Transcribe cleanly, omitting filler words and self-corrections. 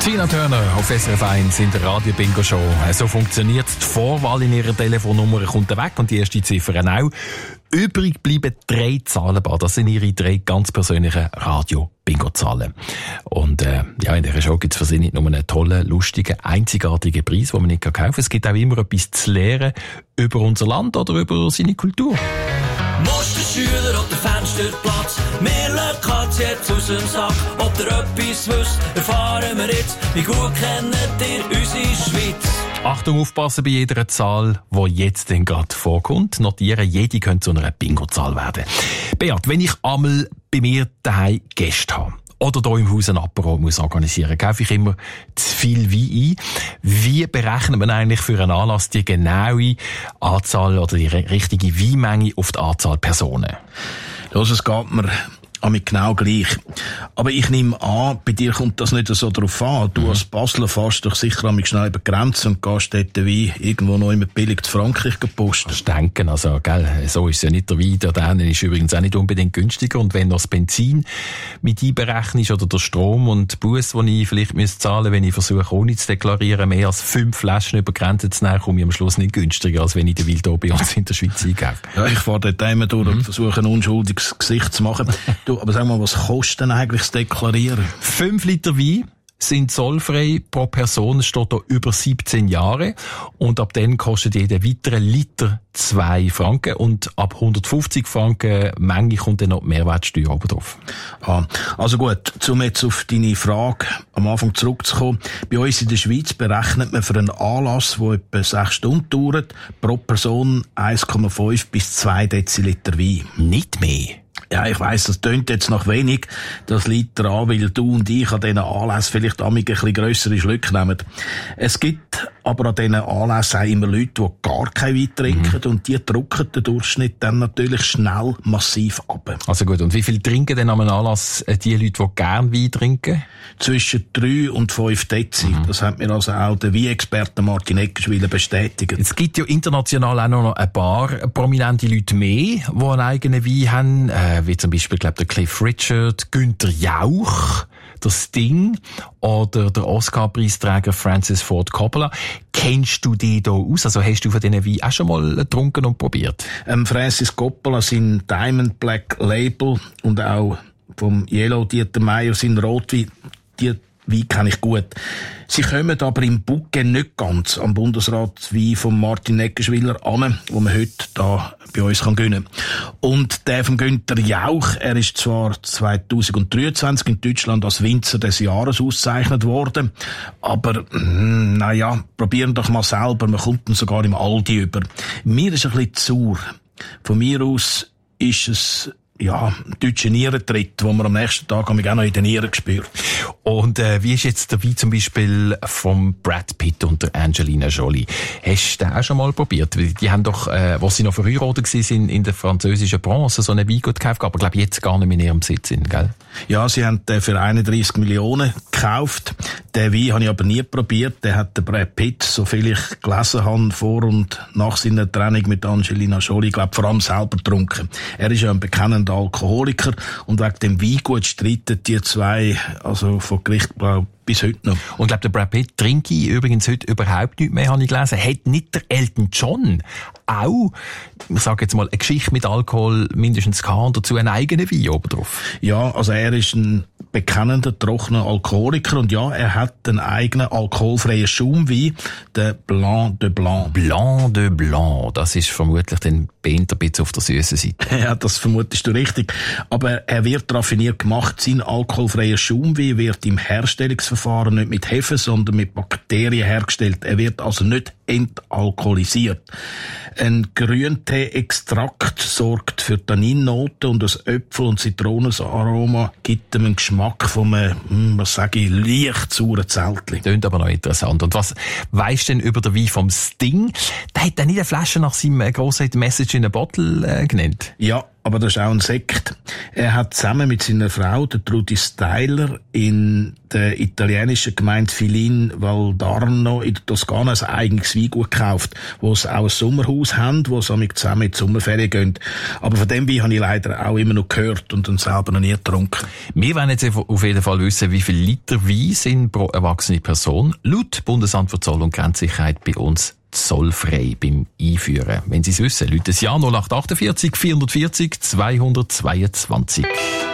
Tina Turner auf SRF 1 in der Radio-Bingo-Show. So funktioniert die Vorwahl in ihrer Telefonnummer, kommt weg und die erste Ziffer auch. Übrig bleiben 3 Zahlenbar. Das sind ihre 3 ganz persönlichen Radio-Bingo-Zahlen. Und in dieser Show gibt es für sie nicht nur einen tollen, lustigen, einzigartigen Preis, den man nicht kaufen kann. Es gibt auch immer etwas zu lernen über unser Land oder über seine Kultur. Musterschüler auf dem Fensterplatz, wir lassen jetzt aus dem Sack. Ob ihr etwas wisst, erfahren wir jetzt. Wie gut kennt ihr unsere Schweiz? Achtung, aufpassen bei jeder Zahl, die jetzt denn gerade vorkommt. Notieren, jede könnte zu einer Bingo-Zahl werden. Beat, wenn ich einmal bei mir daheim Gäste habe oder hier im Haus ein Apero muss organisieren, kaufe ich immer zu viel Wein ein. Wie berechnet man eigentlich für einen Anlass die genaue Anzahl oder die richtige Weinmenge auf die Anzahl Personen? Es geht mir damit genau gleich. Aber ich nehme an, bei dir kommt das nicht so drauf an. Du als Basler fährst doch sicher einmal schnell über die Grenze und gehst dort den Wein irgendwo noch immer billig zu Frankreich gepostet. Das denken, also, gell, so ist es ja nicht. Der Wein, der Dänen ist übrigens auch nicht unbedingt günstiger. Und wenn noch das Benzin mit einberechnest oder der Strom und die Busse, die ich vielleicht zahlen müsste, wenn ich versuche, ohne zu deklarieren, mehr als 5 Flaschen über die Grenze zu nehmen, komme ich am Schluss nicht günstiger, als wenn ich den Wein hier bei uns in der Schweiz einkaufe. Ja, ich fahre dort einmal durch und versuche ein unschuldiges Gesicht zu machen. Aber sag mal, was kostet denn eigentlich das Deklarieren? 5 Liter Wein sind zollfrei pro Person, es steht da über 17 Jahre. Und ab dann kostet jeder weitere Liter 2 Franken. Und ab 150 Franken Menge kommt dann noch die Mehrwertsteuer oben drauf. Also gut, um jetzt auf deine Frage am Anfang zurückzukommen. Bei uns in der Schweiz berechnet man für einen Anlass, der etwa 6 Stunden dauert, pro Person 1,5 bis 2 Deziliter Wein. Nicht mehr. Ja, ich weiss, das tönt jetzt noch wenig. Das liegt daran, weil du und ich an diesen Anlässen vielleicht ein bisschen grössere Schlücke nehmen. Es gibt aber an diesen Anlässen auch immer Leute, die gar kein Wein trinken und die drücken den Durchschnitt dann natürlich schnell massiv ab. Also gut, und wie viel trinken denn an einem Anlass die Leute, die gerne Wein trinken? Zwischen 3 und 5 Dezi. Das hat mir also auch der Weinexperte Martin Eckerschwiller bestätigt. Es gibt ja international auch noch ein paar prominente Leute mehr, die einen eigenen Wein haben, wie zum Beispiel, glaube der Cliff Richard, Günther Jauch, der Sting oder der Oscar-Preisträger Francis Ford Coppola. Kennst du die da aus? Also hast du von diesen Wein auch schon mal getrunken und probiert? Francis Coppola, sein Diamond Black Label und auch vom Yellow Dieter Meier, sein Rotwein, die Wein kenne ich gut. Sie kommen aber im Bouquet nicht ganz am Bundesratswein von Martin Eckerschwiller an, wo man heute da bei uns gönnen kann. Und der von Günther Jauch, er ist zwar 2023 in Deutschland als Winzer des Jahres ausgezeichnet worden, aber probieren doch mal selber, man kommt dann sogar im Aldi über. Mir ist ein bisschen zu sauer. Von mir aus ist es ein deutscher Nierentritt, wo man am nächsten Tag auch noch in den Nieren spürt. Und wie ist jetzt der Wein zum Beispiel vom Brad Pitt und der Angelina Jolie? Hast du den auch schon mal probiert? Die haben doch, als sie noch verheiratet waren in der französischen Provence, so einen Wein gekauft, aber glaube jetzt gar nicht mehr in ihrem Besitz sind, gell? Ja, sie haben den für 31 Millionen gekauft. Den Wein habe ich aber nie probiert. Den hat der Brad Pitt, so viel ich gelesen habe, vor und nach seiner Trennung mit Angelina Jolie, glaube vor allem selber getrunken. Er ist ja ein bekennender Alkoholiker und wegen dem Weingut streiten die zwei, also vor Gericht, glaube ich, bis heute noch. Und ich glaube, der Brad Pitt trinke ich übrigens heute überhaupt nicht mehr, habe ich gelesen. Hat nicht der Elton John auch, ich sage jetzt mal, eine Geschichte mit Alkohol mindestens gehabt und dazu einen eigenen Wein oben drauf? Ja, also er ist ein bekennender, trockener Alkoholiker und ja, er hat einen eigenen alkoholfreien Schaumwein, der Blanc de Blanc. Blanc de Blanc, das ist vermutlich den ein bisschen auf der süßen Seite. Ja, das vermutest du richtig. Aber er wird raffiniert gemacht. Sein alkoholfreier Schaumwein wird im Herstellungsverfahren nicht mit Hefe, sondern mit Bakterien hergestellt. Er wird also nicht entalkoholisiert. Ein Grüntee-Extrakt sorgt für Tanninnoten und das Äpfel- und Zitronenaroma gibt ihm einen Geschmack von einem, leicht sauren Zeltli. Klingt aber noch interessant. Und was weisst du denn über den Wein vom Sting? Der hat ja nicht eine Flasche nach seinem Grossheit Message in a Bottle genannt. Ja, aber das ist auch ein Sekt. Er hat zusammen mit seiner Frau, der Trudy Steiler, in der italienischen Gemeinde Filin Valdarno in der Toskana ein eigenes Weingut gekauft, wo sie auch ein Sommerhaus haben, wo sie zusammen in die Sommerferien gehen. Aber von dem Wein habe ich leider auch immer noch gehört und dann selber noch nie getrunken. Wir wollen jetzt auf jeden Fall wissen, wie viel Liter Wein sind pro erwachsene Person laut Bundesamt für Zoll- und Grenzsicherheit bei uns zollfrei beim Einführen. Wenn Sie es wissen, rufen Sie an 0848 440 222.